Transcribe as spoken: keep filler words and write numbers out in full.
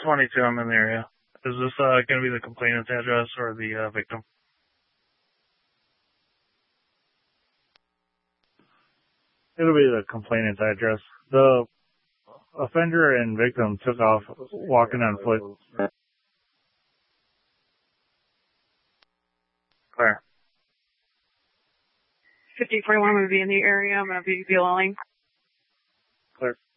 twenty-two, I'm in the area. Is this uh, going to be the complainant's address or the uh, victim? It'll be the complainant's address. The offender and victim took off walking on foot. Clear. fifty forty-one would be in the area. I'm going to be BLing. Clear.